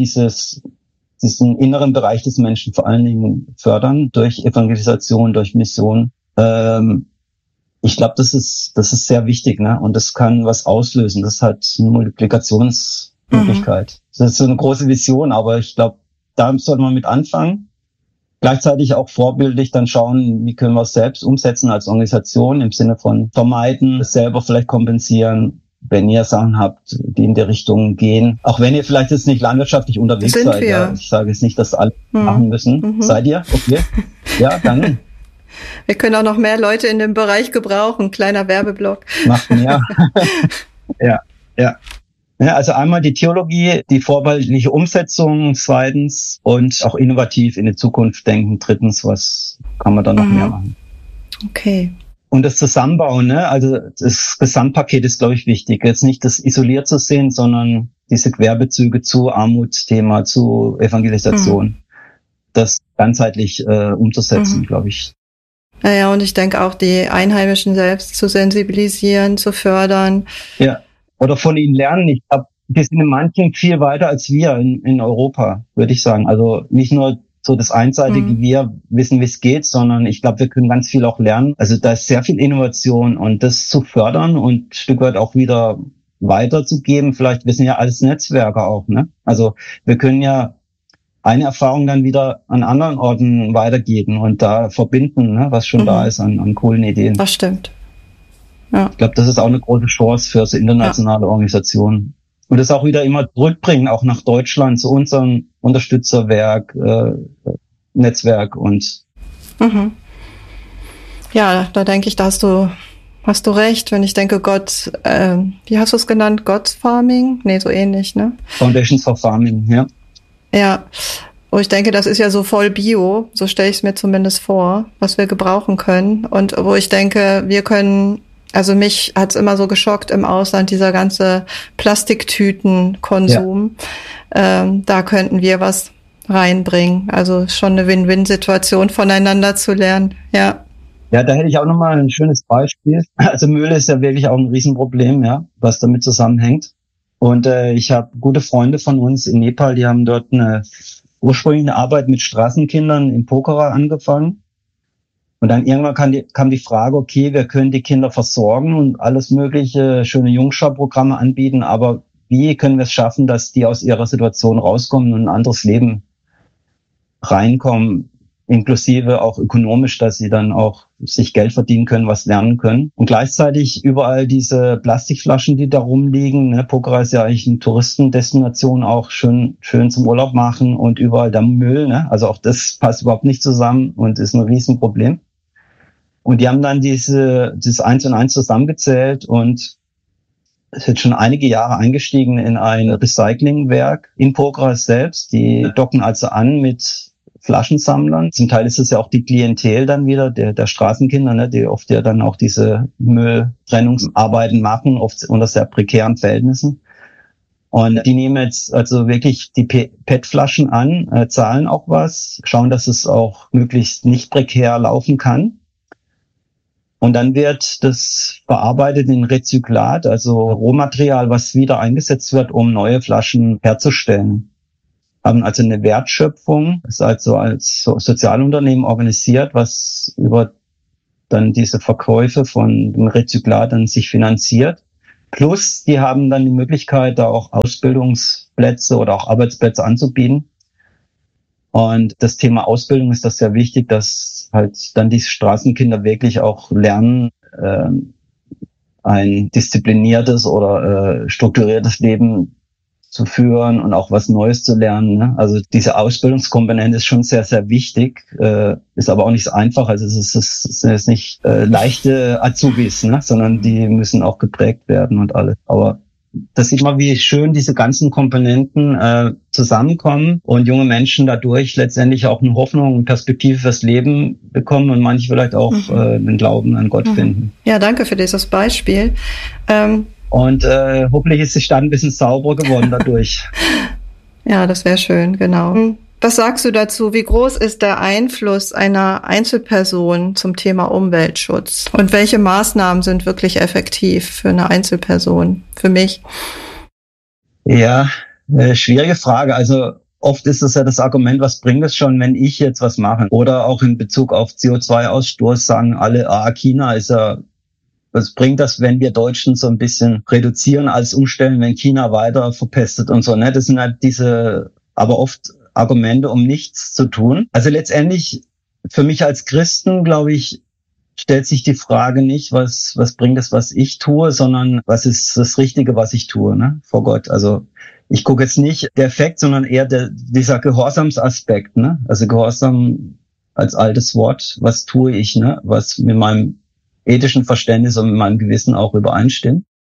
diesen inneren Bereich des Menschen vor allen Dingen fördern, durch Evangelisation, durch Mission. Ich glaube, das ist sehr wichtig, ne? Und das kann was auslösen. Das hat eine Multiplikationsmöglichkeit. Das ist so eine große Vision, aber ich glaube, da sollte man mit anfangen. Gleichzeitig auch vorbildlich dann schauen, wie können wir es selbst umsetzen als Organisation im Sinne von vermeiden, selber vielleicht kompensieren, wenn ihr Sachen habt, die in die Richtung gehen. Auch wenn ihr vielleicht jetzt nicht landwirtschaftlich unterwegs seid. Ja. Ich sage jetzt nicht, dass alle machen müssen. Seid ihr? Okay. Ja, dann. Wir können auch noch mehr Leute in dem Bereich gebrauchen. Kleiner Werbeblock. Macht mehr. Ja. Ja, also einmal die Theologie, die vorbildliche Umsetzung, zweitens und auch innovativ in die Zukunft denken, drittens, was kann man da noch mehr machen. Okay. Und das Zusammenbauen, ne? Also das Gesamtpaket ist, glaube ich, wichtig. Jetzt nicht das isoliert zu sehen, sondern diese Querbezüge zu Armutsthema, zu Evangelisation, das ganzheitlich umzusetzen, glaube ich. Naja, und ich denke auch, die Einheimischen selbst zu sensibilisieren, zu fördern. Ja. Oder von ihnen lernen. Ich glaube, wir sind in manchen viel weiter als wir in Europa, würde ich sagen. Also nicht nur so das einseitige, wir wissen, wie es geht, sondern ich glaube, wir können ganz viel auch lernen. Also da ist sehr viel Innovation und das zu fördern und ein Stück weit auch wieder weiterzugeben. Vielleicht, wir sind ja alles Netzwerker auch, ne? Also wir können ja eine Erfahrung dann wieder an anderen Orten weitergeben und da verbinden, ne, was schon da ist an coolen Ideen. Das stimmt. Ja. Ich glaube, das ist auch eine große Chance für so internationale Organisationen. Und das auch wieder immer zurückbringen, auch nach Deutschland, zu unserem Unterstützerwerk, Netzwerk und. Ja, da denke ich, da hast du recht, wenn ich denke, Gott, wie hast du es genannt? God's Farming? Nee, so ähnlich, ne? Foundations for Farming, ja. Ja. Wo ich denke, das ist ja so voll Bio, so stelle ich es mir zumindest vor, was wir gebrauchen können. Und wo ich denke, wir können, also mich hat's immer so geschockt im Ausland, dieser ganze Plastiktütenkonsum. Ja. Da könnten wir was reinbringen. Also schon eine Win-Win-Situation, voneinander zu lernen. Ja. Ja, da hätte ich auch nochmal ein schönes Beispiel. Also Müll ist ja wirklich auch ein Riesenproblem, ja, was damit zusammenhängt. Und ich habe gute Freunde von uns in Nepal, die haben dort ursprünglich eine Arbeit mit Straßenkindern in Pokhara angefangen. Und dann irgendwann kam die Frage, okay, wir können die Kinder versorgen und alles mögliche, schöne Jungschau-Programme anbieten, aber wie können wir es schaffen, dass die aus ihrer Situation rauskommen und ein anderes Leben reinkommen, inklusive auch ökonomisch, dass sie dann auch sich Geld verdienen können, was lernen können. Und gleichzeitig überall diese Plastikflaschen, die da rumliegen. Ne? Pokhara ist ja eigentlich eine Touristendestination, auch schön zum Urlaub machen und überall der Müll. Ne? Also auch das passt überhaupt nicht zusammen und ist ein Riesenproblem. Und die haben dann dieses 1 und 1 zusammengezählt und es ist schon einige Jahre eingestiegen in ein Recyclingwerk in Pokhara selbst. Die docken also an mit Flaschensammlern. Zum Teil ist es ja auch die Klientel dann wieder der Straßenkinder, ne, die oft ja dann auch diese Mülltrennungsarbeiten machen, oft unter sehr prekären Verhältnissen. Und die nehmen jetzt also wirklich die PET-Flaschen an, zahlen auch was, schauen, dass es auch möglichst nicht prekär laufen kann. Und dann wird das verarbeitet in Rezyklat, also Rohmaterial, was wieder eingesetzt wird, um neue Flaschen herzustellen. Haben also eine Wertschöpfung, ist also als Sozialunternehmen organisiert, was über dann diese Verkäufe von dem Rezyklat dann sich finanziert. Plus, die haben dann die Möglichkeit, da auch Ausbildungsplätze oder auch Arbeitsplätze anzubieten. Und das Thema Ausbildung ist das sehr wichtig, dass halt dann die Straßenkinder wirklich auch lernen, ein diszipliniertes oder strukturiertes Leben zu führen und auch was Neues zu lernen. Ne? Also diese Ausbildungskomponente ist schon sehr, sehr wichtig, ist aber auch nicht so einfach. Also es ist nicht leichte Azubis, ne? Sondern die müssen auch geprägt werden und alles. Aber das sieht man, wie schön diese ganzen Komponenten zusammenkommen und junge Menschen dadurch letztendlich auch eine Hoffnung und Perspektive fürs Leben bekommen und manche vielleicht auch den Glauben an Gott finden. Ja, danke für dieses Beispiel. Und hoffentlich ist die Stadt ein bisschen sauberer geworden dadurch. Ja, das wäre schön, genau. Was sagst du dazu? Wie groß ist der Einfluss einer Einzelperson zum Thema Umweltschutz? Und welche Maßnahmen sind wirklich effektiv für eine Einzelperson, für mich? Ja, schwierige Frage. Also oft ist es ja das Argument, was bringt es schon, wenn ich jetzt was mache? Oder auch in Bezug auf CO2-Ausstoß sagen alle, China ist ja, was bringt das, wenn wir Deutschen so ein bisschen reduzieren als umstellen, wenn China weiter verpestet und so, ne? Das sind halt diese, aber oft Argumente, um nichts zu tun. Also letztendlich, für mich als Christen, glaube ich, stellt sich die Frage nicht, was bringt es, was ich tue, sondern was ist das Richtige, was ich tue, ne, vor Gott. Also ich gucke jetzt nicht der Effekt, sondern eher dieser Gehorsamsaspekt, ne? Also Gehorsam als altes Wort, was tue ich, ne? Was mit meinem ethischen Verständnis und mit meinem Gewissen auch übereinstimmt.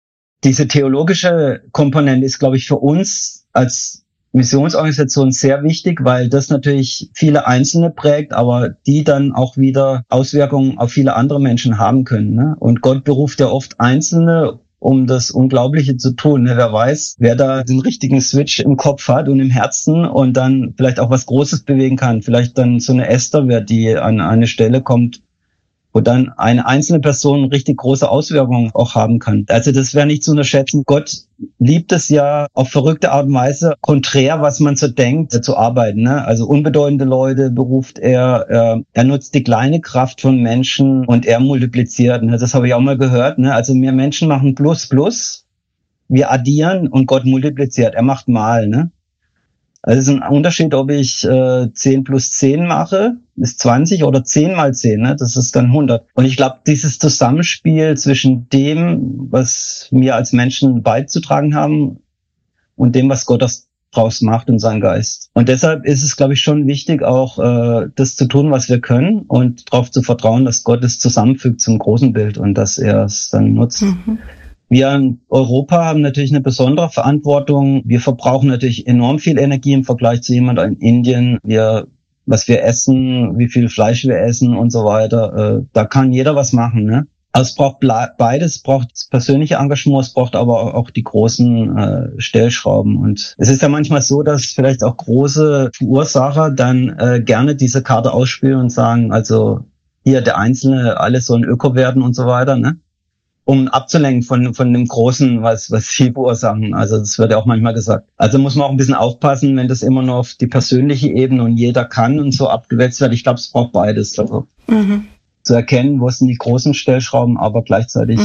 diese theologische Komponente ist, glaube ich, für uns als Missionsorganisation sehr wichtig, weil das natürlich viele Einzelne prägt, aber die dann auch wieder Auswirkungen auf viele andere Menschen haben können. Ne? Und Gott beruft ja oft Einzelne, um das Unglaubliche zu tun. Ne? Wer weiß, wer da den richtigen Switch im Kopf hat und im Herzen und dann vielleicht auch was Großes bewegen kann. Vielleicht dann so eine Esther wird, die an eine Stelle kommt, wo dann eine einzelne Person richtig große Auswirkungen auch haben kann. Also das wäre nicht zu unterschätzen. Gott liebt es ja auf verrückte Art und Weise, konträr, was man so denkt, zu arbeiten. Ne? Also unbedeutende Leute beruft er nutzt die kleine Kraft von Menschen und er multipliziert. Ne? Das habe ich auch mal gehört. Ne? Also wir Menschen machen plus, wir addieren und Gott multipliziert. Er macht mal. Ne? Also es ist ein Unterschied, ob ich 10 plus 10 mache, ist 20 oder 10 mal 10, ne? Das ist dann 100. Und ich glaube, dieses Zusammenspiel zwischen dem, was wir als Menschen beizutragen haben und dem, was Gott daraus macht und sein Geist. Und deshalb ist es, glaube ich, schon wichtig, auch das zu tun, was wir können und darauf zu vertrauen, dass Gott es zusammenfügt zum großen Bild und dass er es dann nutzt. Mhm. Wir in Europa haben natürlich eine besondere Verantwortung. Wir verbrauchen natürlich enorm viel Energie im Vergleich zu jemand in Indien. Was wir essen, wie viel Fleisch wir essen und so weiter. Da kann jeder was machen. Ne? Also es braucht beides, es braucht das persönliche Engagement, es braucht aber auch die großen Stellschrauben. Und es ist ja manchmal so, dass vielleicht auch große Verursacher dann gerne diese Karte ausspielen und sagen, also hier der Einzelne, alles sollen Öko werden und so weiter, ne? Um abzulenken von dem Großen, was sie verursachen. Also das wird ja auch manchmal gesagt. Also muss man auch ein bisschen aufpassen, wenn das immer nur auf die persönliche Ebene und jeder kann und so abgewälzt wird. Ich glaube, es braucht beides. Also zu erkennen, wo sind die großen Stellschrauben, aber gleichzeitig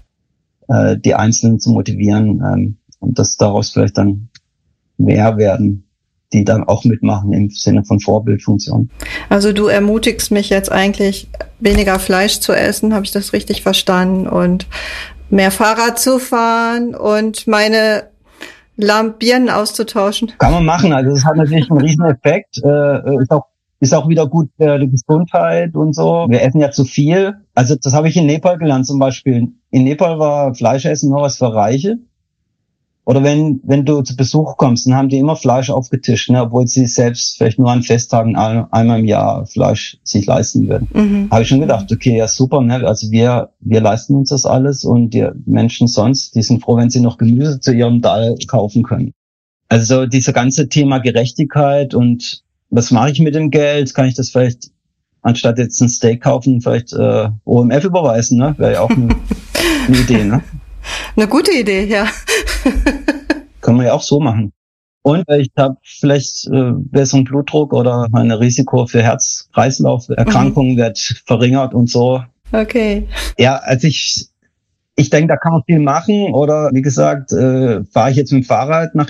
die Einzelnen zu motivieren und dass daraus vielleicht dann mehr werden, die dann auch mitmachen im Sinne von Vorbildfunktion. Also du ermutigst mich jetzt eigentlich, weniger Fleisch zu essen, habe ich das richtig verstanden, und mehr Fahrrad zu fahren und meine Birnen auszutauschen. Kann man machen, also das hat natürlich einen riesen Effekt, ist auch wieder gut für die Gesundheit und so. Wir essen ja zu viel, also das habe ich in Nepal gelernt zum Beispiel. In Nepal war Fleischessen nur was für Reiche. Oder wenn du zu Besuch kommst, dann haben die immer Fleisch aufgetischt, ne, obwohl sie selbst vielleicht nur an Festtagen einmal im Jahr Fleisch sich leisten würden. Habe ich schon gedacht, okay, ja super, ne, also wir leisten uns das alles und die Menschen sonst, die sind froh, wenn sie noch Gemüse zu ihrem Dall kaufen können. Also dieser ganze Thema Gerechtigkeit und was mache ich mit dem Geld? Kann ich das vielleicht, anstatt jetzt ein Steak kaufen, vielleicht OMF überweisen, ne? Wäre ja auch eine Idee, ne? Eine gute Idee, ja. Können wir ja auch so machen. Und ich habe vielleicht besseren Blutdruck oder mein Risiko für Herz-Kreislauf-Erkrankungen wird verringert und so. Okay. Ja, also ich denke, da kann man viel machen. Oder wie gesagt, fahre ich jetzt mit dem Fahrrad nach